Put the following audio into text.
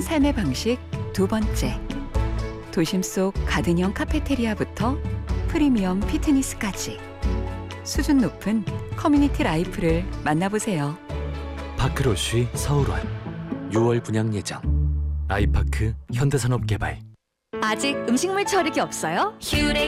삶의 방식 두 번째. 도심 속 가든형 카페테리아부터 프리미엄 피트니스까지 수준 높은 커뮤니티 라이프를 만나보세요. 파크로쉬 서울원 6월 분양 예정. 아이파크 현대산업개발. 아직 음식물 처리기 없어요? 휴렉